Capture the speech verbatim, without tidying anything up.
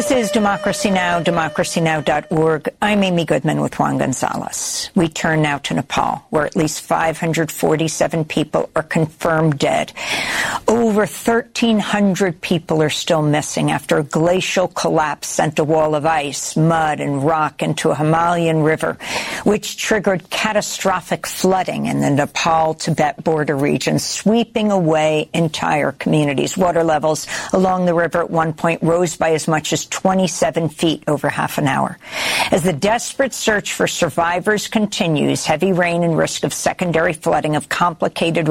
This is Democracy Now!, democracy now dot org. I'm Amy Goodman with Juan Gonzalez. We turn now to Nepal, where at least five hundred forty-seven people are confirmed dead. Over thirteen hundred people are still missing after a glacial collapse sent a wall of ice, mud, and rock into a Himalayan river, which triggered catastrophic flooding in the Nepal-Tibet border region, sweeping away entire communities. Water levels along the river at one point rose by as much as twenty-seven feet over half an hour. As the desperate search for survivors continues, heavy rain and risk of secondary flooding have complicated